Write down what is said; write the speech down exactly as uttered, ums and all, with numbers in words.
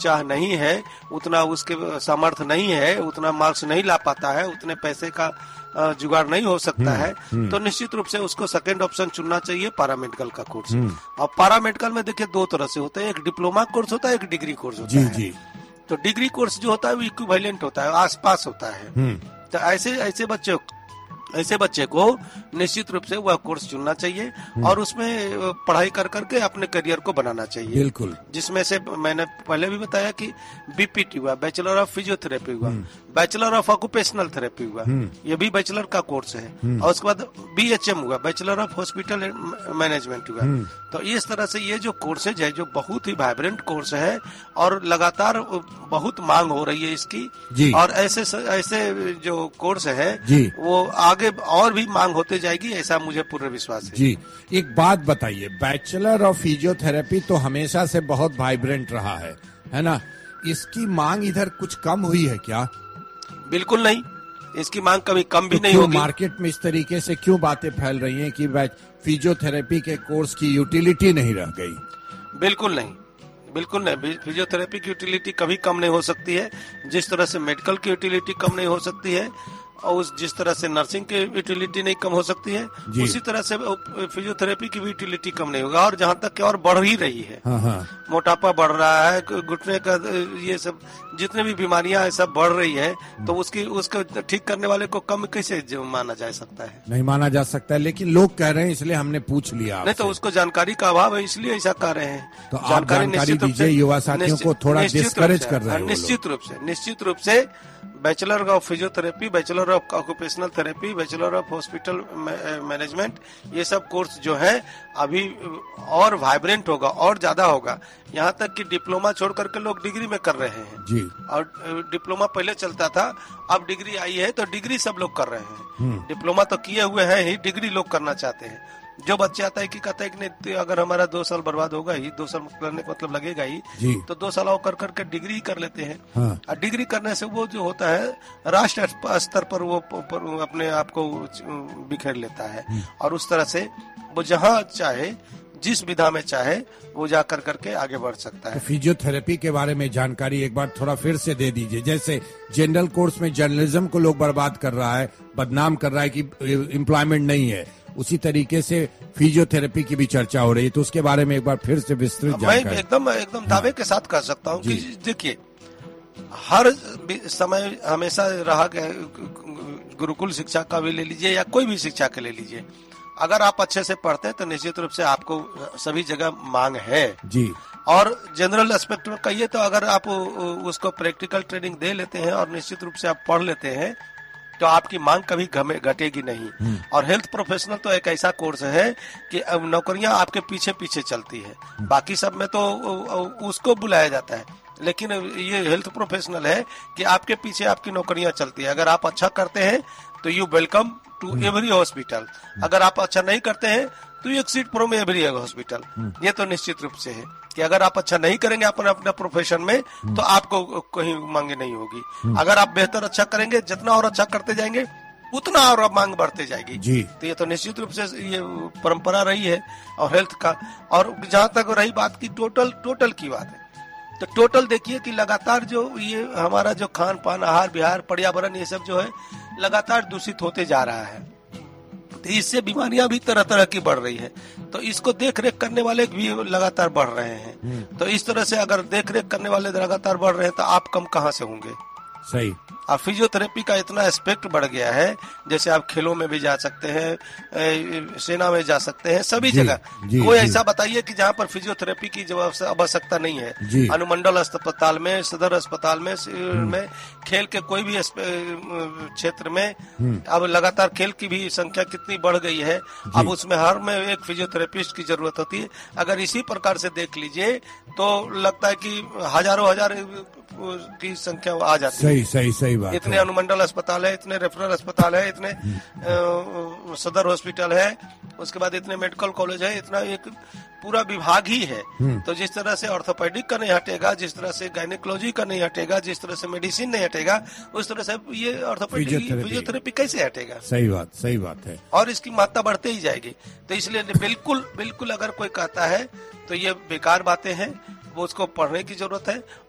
चाह नहीं है, उतना उसके सामर्थ्य नहीं है, उतना मार्क्स नहीं ला पाता है, उतने पैसे का जुगाड़ नहीं हो सकता है, तो निश्चित रूप से उसको सेकंड ऑप्शन चुनना चाहिए पैरामेडिकल का कोर्स। और पैरामेडिकल में देखिए दो तरह से होता है, एक डिप्लोमा कोर्स होता है, एक डिग्री कोर्स होता जी, है। जी। तो डिग्री कोर्स जो होता है वो इक्विवेलेंट होता है, आसपास होता है। तो ऐसे ऐसे बच्चे ऐसे बच्चे को निश्चित रूप से वह कोर्स चुनना चाहिए और उसमें पढ़ाई कर करके अपने करियर को बनाना चाहिए। बिल्कुल। जिसमें से मैंने पहले भी बताया कि बीपीटी हुआ, बैचलर ऑफ फिजियोथेरेपी हुआ, बैचलर ऑफ ऑक्यूपेशनल थेरेपी हुआ, ये भी बैचलर का कोर्स है। और उसके बाद बीएचएम हुआ, बैचलर ऑफ हॉस्पिटल मैनेजमेंट हुआ। तो इस तरह से ये जो कोर्सेज है जो बहुत ही वाइब्रेंट कोर्स है और लगातार बहुत मांग हो रही है इसकी। और ऐसे ऐसे जो कोर्स है वो आगे और भी मांग होते जाएगी, ऐसा मुझे पूर्ण विश्वास है। जी, एक बात बताइए, बैचलर ऑफ फिजियोथेरेपी तो हमेशा से बहुत वाइब्रेंट रहा है, है ना? इसकी मांग इधर कुछ कम हुई है क्या? बिल्कुल नहीं, इसकी मांग कभी कम भी तो नहीं होगी। मार्केट में इस तरीके से क्यों बातें फैल रही हैं कि फिजियोथेरेपी के कोर्स की यूटिलिटी नहीं रह गई? बिल्कुल नहीं, बिल्कुल नहीं। फिजियोथेरेपी की यूटिलिटी कभी कम नहीं हो सकती है, जिस तरह से मेडिकल की यूटिलिटी कम नहीं हो सकती है और उस जिस तरह से नर्सिंग की यूटिलिटी नहीं कम हो सकती है, उसी तरह से फिजियोथेरेपी की भी यूटिलिटी कम नहीं होगा। और जहाँ तक कि और बढ़ ही रही है। हाँ हाँ। मोटापा बढ़ रहा है, घुटने का ये सब जितने भी बीमारियां है सब बढ़ रही है, तो उसकी उसको ठीक करने वाले को कम कैसे माना जा सकता है? नहीं माना जा सकता है, लेकिन लोग कह रहे हैं इसलिए हमने पूछ लिया। नहीं तो उसको जानकारी का अभाव है, इसलिए ऐसा कह रहे हैं। तो आप जानकारी दीजिए युवा साथियों को, थोड़ा डिस्करेज कर रहे हैं। निश्चित रूप से निश्चित रूप से bachelor of physiotherapy, bachelor of occupational therapy, bachelor of hospital management, ये सब कोर्स जो है अभी और वाइब्रेंट होगा और ज्यादा होगा। यहाँ तक कि डिप्लोमा छोड़ करके लोग डिग्री में कर रहे हैं जी। और डिप्लोमा पहले चलता था, अब डिग्री आई है तो डिग्री सब लोग कर रहे हैं। डिप्लोमा तो किए हुए हैं ही, डिग्री लोग करना चाहते हैं। जो बच्चे आता है कि कहता है कि नहीं अगर हमारा दो साल बर्बाद होगा ही, दो साल करने का मतलब लगेगा ही, तो दो साल और कर करके डिग्री कर लेते हैं। हाँ। और डिग्री करने से वो जो होता है राष्ट्र स्तर पर वो पर अपने आप को बिखेर लेता है और उस तरह से वो जहाँ चाहे जिस विधा में चाहे वो जा कर करके आगे बढ़ सकता है। तो फिजियोथेरेपी के बारे में जानकारी एक बार थोड़ा फिर से दे दीजिए। जैसे जनरल कोर्स में जर्नलिज्म को लोग बर्बाद कर रहा है, बदनाम कर रहा है कि एम्प्लॉयमेंट नहीं है, उसी तरीके से फिजियोथेरेपी की भी चर्चा हो रही है, तो उसके बारे में एक बार फिर से विस्तृत जानकारी। मैं एकदम एकदम दावे के साथ कह सकता हूँ कि देखिए हर समय हमेशा रहा गुरुकुल शिक्षा का भी ले लीजिए या कोई भी शिक्षा का ले लीजिए, अगर आप अच्छे से पढ़ते हैं तो निश्चित रूप से आपको सभी जगह मांग है जी। और जनरल एस्पेक्ट में कहिए तो अगर आप उसको प्रैक्टिकल ट्रेनिंग दे लेते हैं और निश्चित रूप से आप पढ़ लेते हैं तो आपकी मांग कभी घटेगी नहीं। और हेल्थ प्रोफेशनल तो एक ऐसा कोर्स है कि नौकरियां आपके पीछे पीछे चलती है, बाकी सब में तो उसको बुलाया जाता है, लेकिन ये हेल्थ प्रोफेशनल है कि आपके पीछे आपकी नौकरियां चलती है। अगर आप अच्छा करते हैं तो you welcome to every hospital, अगर आप अच्छा नहीं करते हैं तो you exit from every hospital. ये तो निश्चित रूप से है कि अगर आप अच्छा नहीं करेंगे अपने अपने प्रोफेशन में तो आपको कहीं मांगे नहीं होगी। अगर आप बेहतर अच्छा करेंगे, जितना और अच्छा करते जाएंगे उतना और मांग बढ़ते जाएगी जी। तो ये तो निश्चित रूप से ये परंपरा रही है और हेल्थ का। और जहाँ तक रही बात की टोटल टोटल की बात है, तो टोटल देखिए कि लगातार जो ये हमारा जो खान पान, आहार विहार, पर्यावरण, ये सब जो है लगातार दूषित होते जा रहा है, तो इससे बीमारियां भी तरह तरह की बढ़ रही है। तो इसको देख रेख करने वाले भी लगातार बढ़ रहे हैं। तो इस तरह से अगर देख रेख करने वाले लगातार बढ़ रहे हैं तो आप कम कहाँ से होंगे? सही। और फिजियोथेरेपी का इतना एस्पेक्ट बढ़ गया है, जैसे आप खेलों में भी जा सकते हैं, सेना में जा सकते हैं, सभी जगह। कोई ऐसा बताइए कि जहाँ पर फिजियोथेरेपी की जो आवश्यकता नहीं है। अनुमंडल अस्पताल में, सदर अस्पताल में, में खेल के कोई भी क्षेत्र में अब लगातार खेल की भी संख्या कितनी बढ़ गई है। अब उसमें हर में एक फिजियोथेरेपिस्ट की जरूरत होती है। अगर इसी प्रकार से देख लीजिए तो लगता है कि हजारों हजार की संख्या आ जाती है। सही सही सही बात। इतने अनुमंडल अस्पताल है, इतने रेफरल अस्पताल है, इतने सदर हॉस्पिटल है, उसके बाद इतने मेडिकल कॉलेज है, इतना एक पूरा विभाग ही है। तो जिस तरह से ऑर्थोपेडिक का नहीं हटेगा, जिस तरह से गायनेकोलॉजी का नहीं हटेगा, जिस तरह से मेडिसिन नहीं हटेगा, उस तरह से ये ऑर्थोपेडिक फिजियोथेरेपी कैसे हटेगा? सही बात, सही बात है। और इसकी मात्रा बढ़ते ही जाएगी। तो इसलिए बिल्कुल बिल्कुल अगर कोई कहता है तो ये बेकार बातें हैं, वो उसको पढ़ने की जरूरत है।